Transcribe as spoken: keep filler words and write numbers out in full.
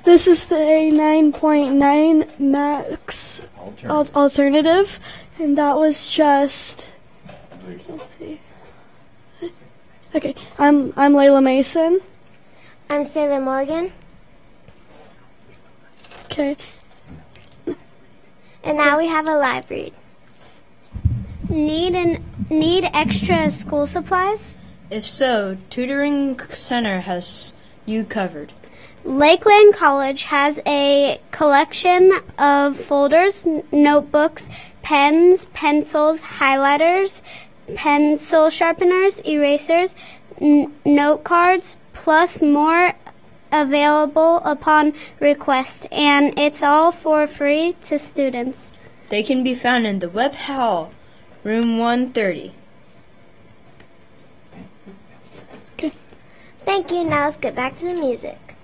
This is the A nine point nine Max Alternative. al- alternative, and that was just. Let's see. Okay, I'm I'm Layla Mason. I'm Sailor Morgan. Okay. And now we have a live read. Need an need extra school supplies? If so, Tutoring Center has you covered. Lakeland College has a collection of folders, n- notebooks, pens, pencils, highlighters, pencil sharpeners, erasers, n- note cards, plus more available upon request, and it's all for free to students. They can be found in the Webb Hall, room one thirty. Thank you. Now let's get back to the music.